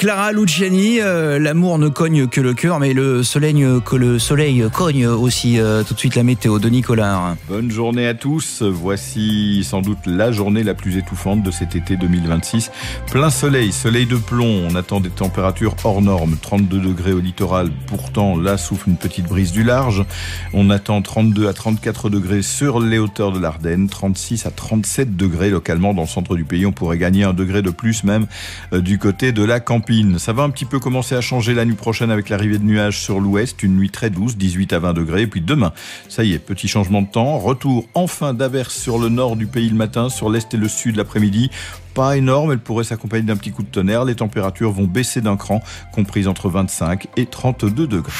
Clara Luciani, l'amour ne cogne que le cœur, mais le soleil cogne aussi. Tout de suite la météo de Nicolas. Bonne journée à tous. Voici sans doute la journée la plus étouffante de cet été 2026. Plein soleil, soleil de plomb. On attend des températures hors normes. 32 degrés au littoral. Pourtant, là souffle une petite brise du large. On attend 32 à 34 degrés sur les hauteurs de l'Ardenne. 36 à 37 degrés localement dans le centre du pays. On pourrait gagner 1 degré de plus même du côté de la campagne. Ça va un petit peu commencer à changer la nuit prochaine avec l'arrivée de nuages sur l'ouest, une nuit très douce, 18 à 20 degrés. Et puis demain, ça y est, petit changement de temps, retour enfin d'averses sur le nord du pays le matin, sur l'est et le sud l'après-midi. Pas énorme, elle pourrait s'accompagner d'un petit coup de tonnerre. Les températures vont baisser d'un cran, comprises entre 25 et 32 degrés.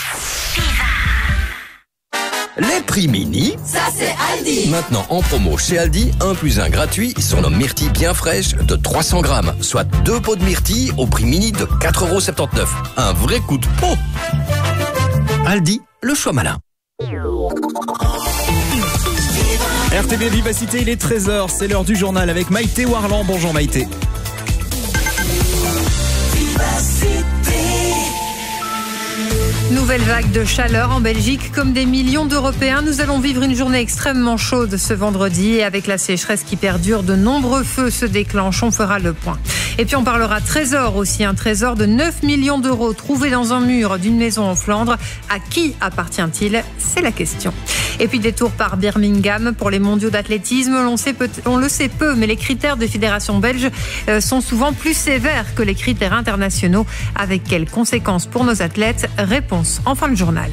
Les prix mini, ça c'est Aldi. Maintenant en promo chez Aldi, 1 plus 1 gratuit sur nos myrtilles bien fraîches de 300 grammes, soit 2 pots de myrtilles au prix mini de 4,79 €. Un vrai coup de pot. Aldi, le choix malin. RTB Vivacité, il est 13h, c'est l'heure du journal avec Maïté Warland. Bonjour Maïté. Nouvelle vague de chaleur en Belgique. Comme des millions d'Européens, nous allons vivre une journée extrêmement chaude ce vendredi. Et avec la sécheresse qui perdure, de nombreux feux se déclenchent. On fera le point. Et puis on parlera trésor aussi. Un trésor de 9 millions d'euros trouvé dans un mur d'une maison en Flandre. À qui appartient-il ? C'est la question. Et puis détour par Birmingham pour les mondiaux d'athlétisme. On le sait peu, mais les critères des fédérations belges sont souvent plus sévères que les critères internationaux. Avec quelles conséquences pour nos athlètes ? Réponse en fin de journal.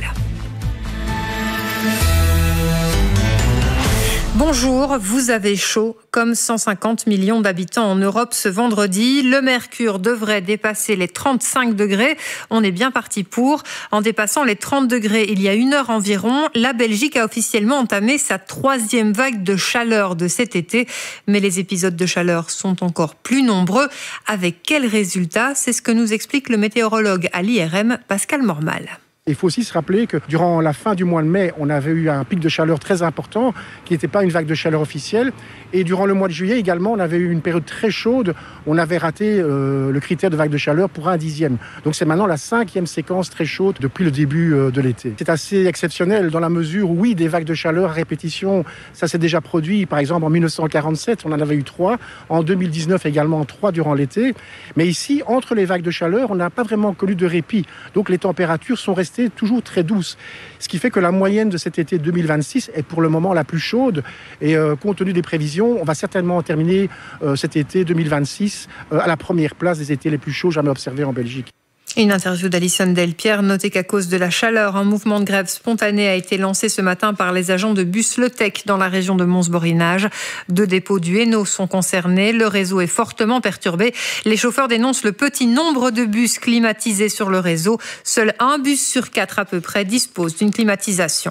Bonjour, vous avez chaud comme 150 millions d'habitants en Europe ce vendredi. Le mercure devrait dépasser les 35 degrés. On est bien parti pour. En dépassant les 30 degrés il y a 1 heure environ, la Belgique a officiellement entamé sa 3e vague de chaleur de cet été. Mais les épisodes de chaleur sont encore plus nombreux. Avec quels résultats ? C'est ce que nous explique le météorologue à l'IRM, Pascal Mormal. Il faut aussi se rappeler que durant la fin du mois de mai, on avait eu un pic de chaleur très important, qui n'était pas une vague de chaleur officielle. Et durant le mois de juillet également, on avait eu une période très chaude. On avait raté le critère de vague de chaleur pour 1/10. Donc c'est maintenant la 5e séquence très chaude depuis le début de l'été. C'est assez exceptionnel dans la mesure où, oui, des vagues de chaleur à répétition, ça s'est déjà produit. Par exemple, en 1947, on en avait eu 3. En 2019 également 3 durant l'été. Mais ici, entre les vagues de chaleur, on n'a pas vraiment connu de répit. Donc les températures sont restées toujours très douces. Ce qui fait que la moyenne de cet été 2026 est pour le moment la plus chaude. Et compte tenu des prévisions, on va certainement terminer cet été 2026 à la première place des étés les plus chauds jamais observés en Belgique. Une interview d'Alison Delpierre. Notez qu'à cause de la chaleur, un mouvement de grève spontané a été lancé ce matin par les agents de bus Le Tech dans la région de Mons-Borinage. 2 dépôts du Hainaut sont concernés. Le réseau est fortement perturbé. Les chauffeurs dénoncent le petit nombre de bus climatisés sur le réseau. Seul 1 bus sur 4 à peu près dispose d'une climatisation.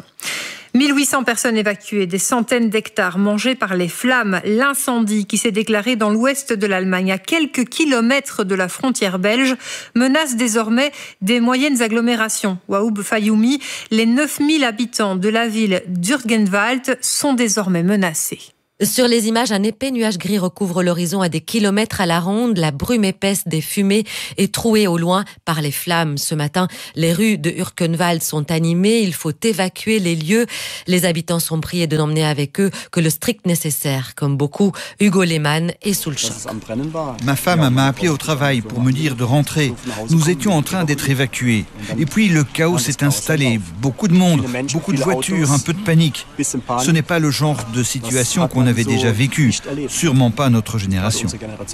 1800 personnes évacuées, des centaines d'hectares mangés par les flammes. L'incendie qui s'est déclaré dans l'ouest de l'Allemagne, à quelques kilomètres de la frontière belge, menace désormais des moyennes agglomérations. Waoub-Fayoumi, les 9000 habitants de la ville d'Urgenwald sont désormais menacés. Sur les images, un épais nuage gris recouvre l'horizon à des kilomètres à la ronde. La brume épaisse des fumées est trouée au loin par les flammes. Ce matin, les rues de Urkenwald sont animées. Il faut évacuer les lieux. Les habitants sont priés de n'emmener avec eux que le strict nécessaire. Comme beaucoup, Hugo Lehmann est sous le choc. Ma femme m'a appelé au travail pour me dire de rentrer. Nous étions en train d'être évacués. Et puis le chaos s'est installé. Beaucoup de monde, beaucoup de voitures, un peu de panique. Ce n'est pas le genre de situation qu'on avait déjà vécu, sûrement pas notre génération.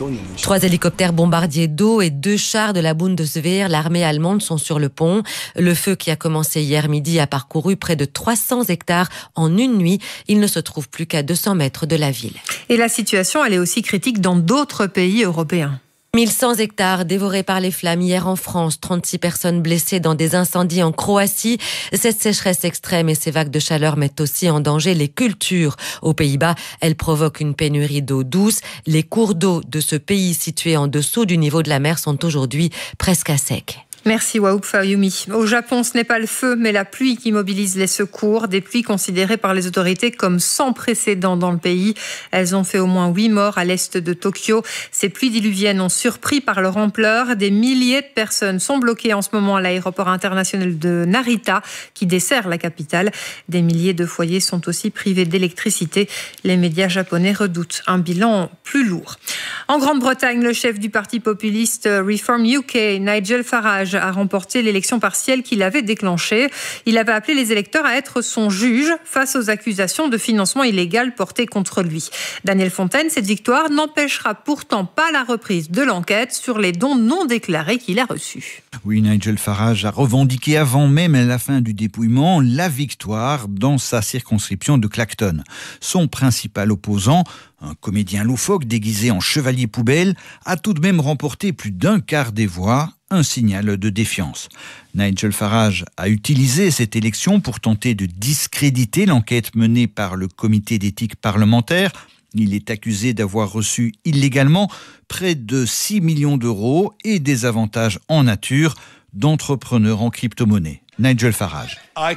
3 hélicoptères bombardiers d'eau et 2 chars de la Bundeswehr, l'armée allemande, sont sur le pont. Le feu qui a commencé hier midi a parcouru près de 300 hectares en une nuit. Il ne se trouve plus qu'à 200 mètres de la ville. Et la situation, elle est aussi critique dans d'autres pays européens. 1100 hectares dévorés par les flammes hier en France, 36 personnes blessées dans des incendies en Croatie. Cette sécheresse extrême et ces vagues de chaleur mettent aussi en danger les cultures. Aux Pays-Bas, elles provoquent une pénurie d'eau douce. Les cours d'eau de ce pays situé en dessous du niveau de la mer sont aujourd'hui presque à sec. Merci Waoup Fayoumi. Au Japon, ce n'est pas le feu, mais la pluie qui mobilise les secours. Des pluies considérées par les autorités comme sans précédent dans le pays. Elles ont fait au moins 8 morts à l'est de Tokyo. Ces pluies diluviennes ont surpris par leur ampleur. Des milliers de personnes sont bloquées en ce moment à l'aéroport international de Narita, qui dessert la capitale. Des milliers de foyers sont aussi privés d'électricité. Les médias japonais redoutent un bilan plus lourd. En Grande-Bretagne, le chef du parti populiste Reform UK, Nigel Farage, a remporté l'élection partielle qu'il avait déclenchée. Il avait appelé les électeurs à être son juge face aux accusations de financement illégal portées contre lui. Daniel Fontaine, cette victoire n'empêchera pourtant pas la reprise de l'enquête sur les dons non déclarés qu'il a reçus. Oui, Nigel Farage a revendiqué avant même la fin du dépouillement la victoire dans sa circonscription de Clacton. Son principal opposant, un comédien loufoque déguisé en chevalier poubelle, a tout de même remporté plus d'un quart des voix, un signal de défiance. Nigel Farage a utilisé cette élection pour tenter de discréditer l'enquête menée par le comité d'éthique parlementaire. Il est accusé d'avoir reçu illégalement près de 6 millions d'euros et des avantages en nature d'entrepreneurs en crypto-monnaie. Nigel Farage.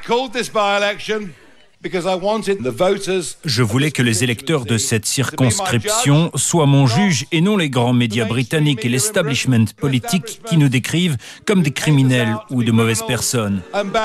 Je voulais que les électeurs de cette circonscription soient mon juge et non les grands médias britanniques et l'establishment politique qui nous décrivent comme des criminels ou de mauvaises personnes.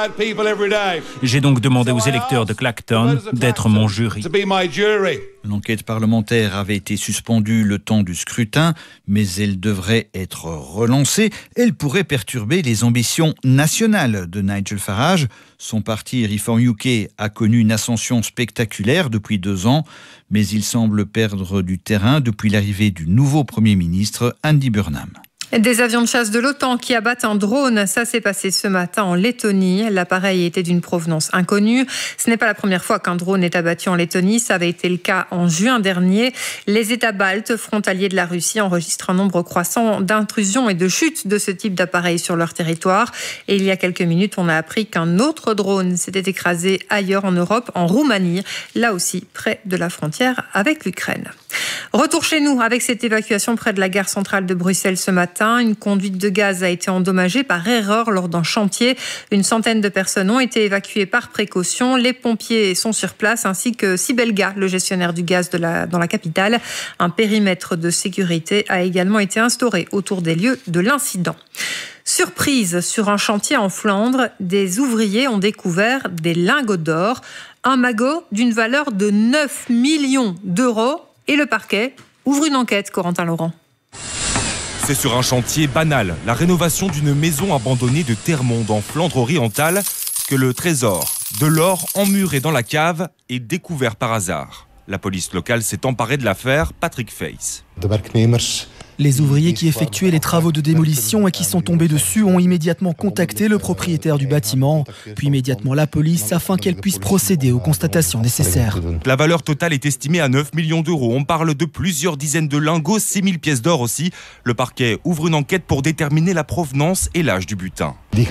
J'ai donc demandé aux électeurs de Clacton d'être mon jury. L'enquête parlementaire avait été suspendue le temps du scrutin, mais elle devrait être relancée. Elle pourrait perturber les ambitions nationales de Nigel Farage. Son parti Reform UK a connu une ascension spectaculaire depuis 2 ans, mais il semble perdre du terrain depuis l'arrivée du nouveau Premier ministre Andy Burnham. Des avions de chasse de l'OTAN qui abattent un drone, ça s'est passé ce matin en Lettonie. L'appareil était d'une provenance inconnue. Ce n'est pas la première fois qu'un drone est abattu en Lettonie. Ça avait été le cas en juin dernier. Les États baltes, frontaliers de la Russie, enregistrent un nombre croissant d'intrusions et de chutes de ce type d'appareil sur leur territoire. Et il y a quelques minutes, on a appris qu'un autre drone s'était écrasé ailleurs en Europe, en Roumanie, là aussi près de la frontière avec l'Ukraine. Retour chez nous avec cette évacuation près de la gare centrale de Bruxelles ce matin. Une conduite de gaz a été endommagée par erreur lors d'un chantier. Une centaine de personnes ont été évacuées par précaution. Les pompiers sont sur place ainsi que Sibelga, le gestionnaire du gaz dans la capitale. Un périmètre de sécurité a également été instauré autour des lieux de l'incident. Surprise, sur un chantier en Flandre, des ouvriers ont découvert des lingots d'or. Un magot d'une valeur de 9 millions d'euros. Et le parquet ouvre une enquête, Corentin Laurent. C'est sur un chantier banal, la rénovation d'une maison abandonnée de Termonde en Flandre orientale, que le trésor de l'or emmuré dans la cave est découvert par hasard. La police locale s'est emparée de l'affaire. Patrick Face. Les ouvriers qui effectuaient les travaux de démolition et qui sont tombés dessus ont immédiatement contacté le propriétaire du bâtiment, puis immédiatement la police afin qu'elle puisse procéder aux constatations nécessaires. La valeur totale est estimée à 9 millions d'euros. On parle de plusieurs dizaines de lingots, 6 000 pièces d'or aussi. Le parquet ouvre une enquête pour déterminer la provenance et l'âge du butin. Ils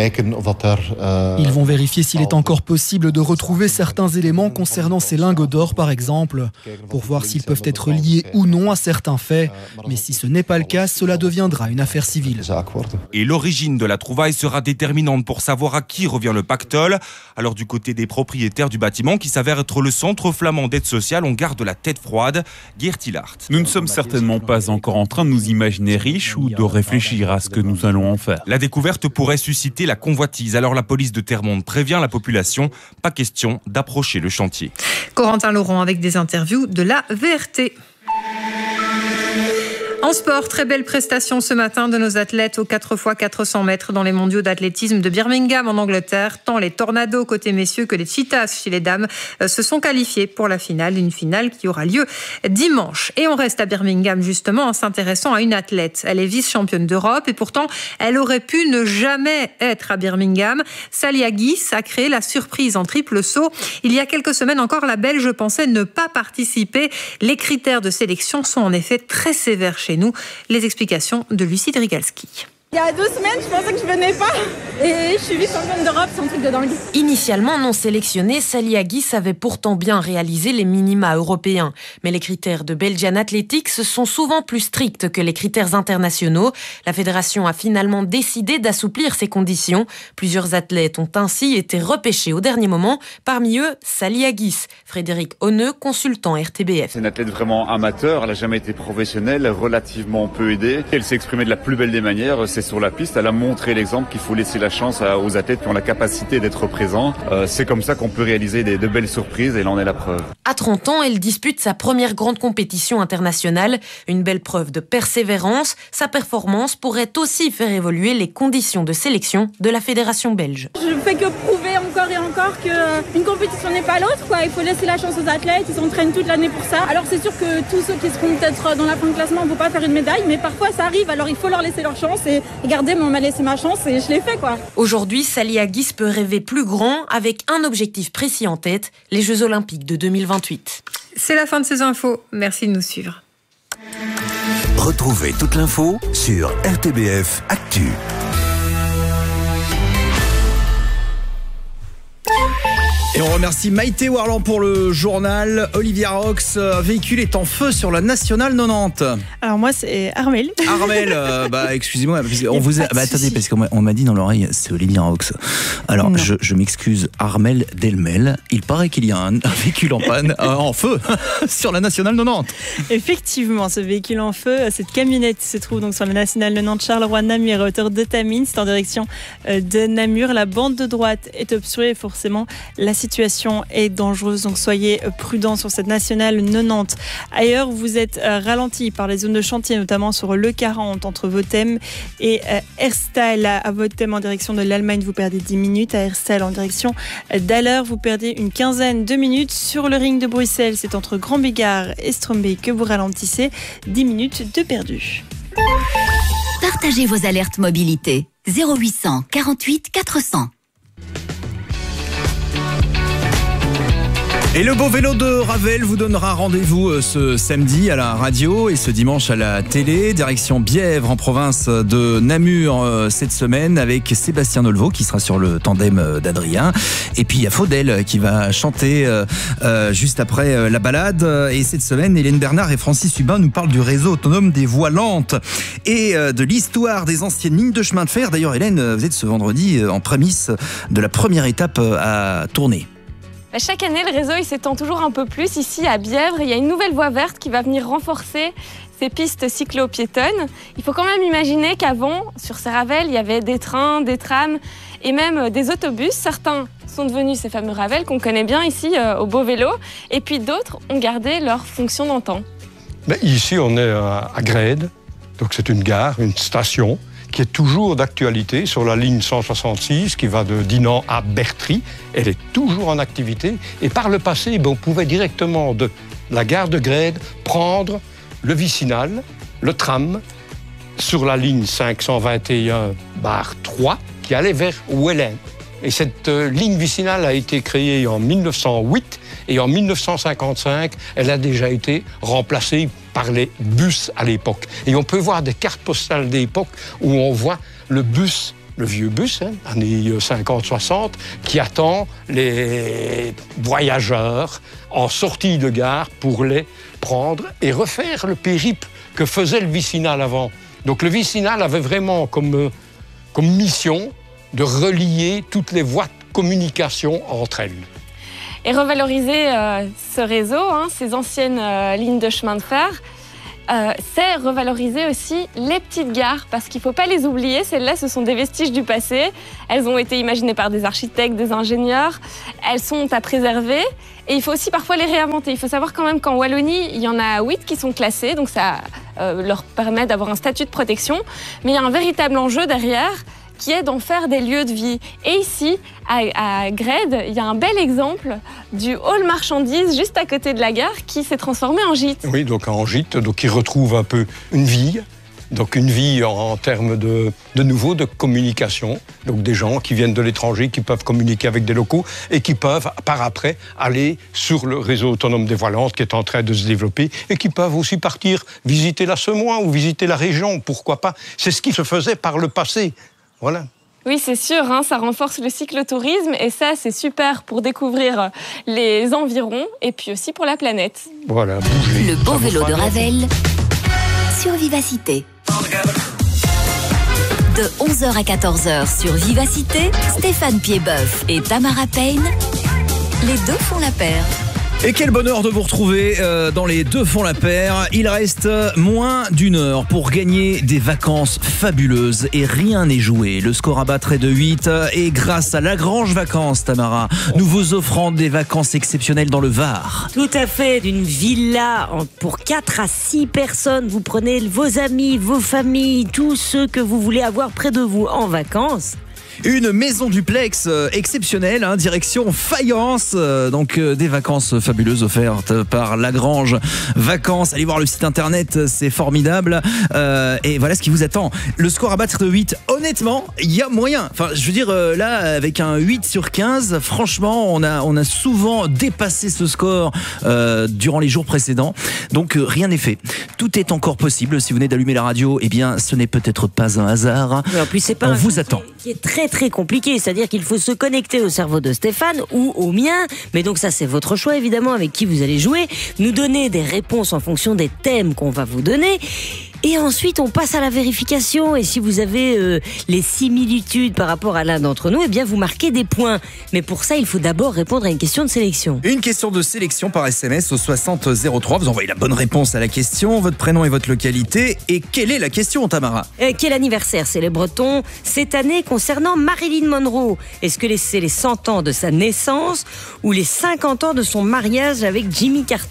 vont vérifier s'il est encore possible de retrouver certains éléments concernant ces lingots d'or, par exemple, pour voir s'ils peuvent être liés ou non à certains faits. Mais si ce n'est pas le cas, cela deviendra une affaire civile. Et l'origine de la trouvaille sera déterminante pour savoir à qui revient le pactole. Alors du côté des propriétaires du bâtiment, qui s'avère être le centre flamand d'aide sociale, on garde la tête froide. Geert Hillard. Nous ne sommes certainement pas encore en train de nous imaginer riches ou de réfléchir à ce que nous allons en faire. La découverte pourrait susciter la convoitise. Alors la police de Termonde prévient la population, pas question d'approcher le chantier. Corentin Laurent avec des interviews de la VRT. En sport, très belle prestation ce matin de nos athlètes aux 4x400 mètres dans les mondiaux d'athlétisme de Birmingham en Angleterre. Tant les Tornados côté messieurs que les Cheetahs chez les dames se sont qualifiés pour la finale. Une finale qui aura lieu dimanche. Et on reste à Birmingham justement en s'intéressant à une athlète. Elle est vice-championne d'Europe et pourtant elle aurait pu ne jamais être à Birmingham. Salia Guis a créé la surprise en triple saut. Il y a quelques semaines encore, la Belge pensait ne pas participer. Les critères de sélection sont en effet très sévères chez nous. Les explications de Lucie Drigalski. Il y a 2 semaines, je pensais que je venais pas. Et je suis vice-championne d'Europe, c'est un truc de dingue. Initialement non sélectionnée, Sally Agiss avait pourtant bien réalisé les minima européens. Mais les critères de Belgian Athletics sont souvent plus stricts que les critères internationaux. La fédération a finalement décidé d'assouplir ces conditions. Plusieurs athlètes ont ainsi été repêchés au dernier moment. Parmi eux, Sally Agiss. Frédéric Honneux, consultant RTBF. C'est une athlète vraiment amateur, elle n'a jamais été professionnelle, relativement peu aidée. Elle s'est exprimée de la plus belle des manières, c'est sur la piste. Elle a montré l'exemple qu'il faut laisser la chance aux athlètes qui ont la capacité d'être présents. C'est comme ça qu'on peut réaliser de belles surprises et elle en est la preuve. À 30 ans, elle dispute sa première grande compétition internationale. Une belle preuve de persévérance. Sa performance pourrait aussi faire évoluer les conditions de sélection de la fédération belge. Je fais que prouver encore et encore qu'une compétition n'est pas l'autre, quoi. Il faut laisser la chance aux athlètes, ils s'entraînent toute l'année pour ça. Alors c'est sûr que tous ceux qui seront peut-être dans la fin de classement ne vont pas faire une médaille, mais parfois ça arrive, alors il faut leur laisser leur chance et regardez, on m'a laissé ma chance et je l'ai fait, quoi. Aujourd'hui, Sally Agiss peut rêver plus grand avec un objectif précis en tête, les Jeux Olympiques de 2028. C'est la fin de ces infos. Merci de nous suivre. Retrouvez toute l'info sur RTBF Actu. Et on remercie Maïté Warland pour le journal. Olivia Rox, véhicule est en feu sur la Nationale 90. Alors moi c'est Armel. Armel, excusez-moi, on vous a... attendez, parce qu'on m'a dit dans l'oreille, c'est Olivia Rox. Alors je m'excuse, Armel Delmel, il paraît qu'il y a un véhicule en panne, en feu, sur la Nationale 90. Effectivement, ce véhicule en feu, cette camionnette se trouve donc sur la Nationale 90 Charleroi-Namur à hauteur de Tamines, c'est en direction de Namur. La bande de droite est obstruée et forcément la situation est dangereuse, donc soyez prudents sur cette Nationale 90. Ailleurs, vous êtes ralenti par les zones de chantier, notamment sur l'E40 entre Votem et Herstal. À Votem en direction de l'Allemagne, vous perdez 10 minutes. À Herstal en direction d'Haller, vous perdez une quinzaine de minutes. Sur le ring de Bruxelles, c'est entre Grand Bégard et Strombeek que vous ralentissez. 10 minutes de perdu. Partagez vos alertes mobilité. 0800 48 400. Et le beau vélo de Ravel vous donnera rendez-vous ce samedi à la radio et ce dimanche à la télé. Direction Bièvre en province de Namur cette semaine avec Sébastien Nolvo qui sera sur le tandem d'Adrien. Et puis il y a Faudel qui va chanter juste après la balade. Et cette semaine, Hélène Bernard et Francis Hubin nous parlent du réseau autonome des voies lentes et de l'histoire des anciennes lignes de chemin de fer. D'ailleurs, Hélène, vous êtes ce vendredi en prémisse de la première étape à tourner. Chaque année, le réseau il s'étend toujours un peu plus. Ici, à Bièvre, il y a une nouvelle voie verte qui va venir renforcer ces pistes cyclo-piétonnes. Il faut quand même imaginer qu'avant, sur ces Ravels, il y avait des trains, des trams et même des autobus. Certains sont devenus ces fameux Ravels qu'on connaît bien ici au Beau Vélo. Et puis d'autres ont gardé leur fonction d'antan. Ici, on est à Grède. Donc c'est une gare, une station qui est toujours d'actualité sur la ligne 166 qui va de Dinan à Bertry. Elle est toujours en activité. Et par le passé, on pouvait directement de la gare de Grède prendre le vicinal, le tram, sur la ligne 521-3 qui allait vers Ouellen. Et cette ligne vicinale a été créée en 1908 et en 1955, elle a déjà été remplacée par les bus à l'époque. Et on peut voir des cartes postales d'époque où on voit le bus, le vieux bus, années 50-60, qui attend les voyageurs en sortie de gare pour les prendre et refaire le périple que faisait le vicinal avant. Donc le vicinal avait vraiment comme mission de relier toutes les voies de communication entre elles. Et revaloriser ce réseau, ces anciennes lignes de chemin de fer, c'est revaloriser aussi les petites gares, parce qu'il ne faut pas les oublier, celles-là, ce sont des vestiges du passé. Elles ont été imaginées par des architectes, des ingénieurs, elles sont à préserver, et il faut aussi parfois les réinventer. Il faut savoir quand même qu'en Wallonie, il y en a 8 qui sont classées, donc ça leur permet d'avoir un statut de protection, mais il y a un véritable enjeu derrière, qui est d'en faire des lieux de vie. Et ici, à Grède, il y a un bel exemple du hall marchandises juste à côté de la gare qui s'est transformé en gîte. Oui, donc en gîte, donc il retrouve un peu une vie Donc une vie en termes de nouveau de communication. Donc des gens qui viennent de l'étranger, qui peuvent communiquer avec des locaux et qui peuvent par après aller sur le réseau autonome des voies lentes qui est en train de se développer et qui peuvent aussi partir visiter la Semois ou visiter la région, pourquoi pas. C'est ce qui se faisait par le passé. Voilà. Oui, c'est sûr, ça renforce le cyclotourisme et ça, c'est super pour découvrir les environs et puis aussi pour la planète. Voilà, bouger. Le beau vélo de Ravel sur Vivacité. De 11h à 14h sur Vivacité, Stéphane Piedboeuf et Tamara Payne, les deux font la paire. Et quel bonheur de vous retrouver dans les deux font la paire. Il reste moins d'une heure pour gagner des vacances fabuleuses et rien n'est joué. Le score à battre est de 8 et grâce à Lagrange Vacances, Tamara, nous vous offrons des vacances exceptionnelles dans le Var. Tout à fait, d'une villa pour 4 à 6 personnes. Vous prenez vos amis, vos familles, tous ceux que vous voulez avoir près de vous en vacances. Une maison duplex exceptionnelle, direction Fayence. Donc des vacances fabuleuses offertes par Lagrange Vacances. Allez voir le site internet, c'est formidable. Et voilà ce qui vous attend. Le score à battre de 8. Honnêtement, il y a moyen. Enfin, je veux dire, là, avec un 8 sur 15, franchement, on a souvent dépassé ce score durant les jours précédents. Donc rien n'est fait. Tout est encore possible. Si vous venez d'allumer la radio, eh bien, ce n'est peut-être pas un hasard. Mais en plus, c'est pas on vous attend. Qui est très compliqué, c'est-à-dire qu'il faut se connecter au cerveau de Stéphane ou au mien, mais donc ça c'est votre choix évidemment avec qui vous allez jouer, nous donner des réponses en fonction des thèmes qu'on va vous donner. Et ensuite, on passe à la vérification. Et si vous avez les similitudes par rapport à l'un d'entre nous, eh bien, vous marquez des points. Mais pour ça, il faut d'abord répondre à une question de sélection. Une question de sélection par SMS au 6003. Vous envoyez la bonne réponse à la question, votre prénom et votre localité. Et quelle est la question, Tamara ? Quel anniversaire célèbre-t-on cette année concernant Marilyn Monroe ? Est-ce que c'est les 100 ans de sa naissance ou les 50 ans de son mariage avec Jimmy Carter ?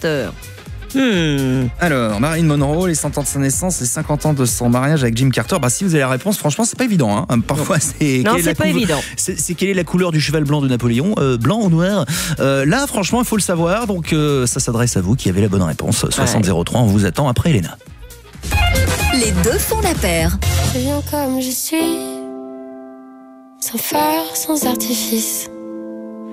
Alors, Marilyn Monroe, les 100 ans de sa naissance, les 50 ans de son mariage avec Jim Carter. Si vous avez la réponse, franchement, c'est pas évident. Parfois, c'est. Non, c'est pas évident. C'est quelle est la couleur du cheval blanc de Napoléon ? Blanc ou noir ? Là, franchement, il faut le savoir. Donc, ça s'adresse à vous qui avez la bonne réponse. 6003, on vous attend après Elena. Les deux font la paire. Je viens comme je suis, sans phare, sans artifice.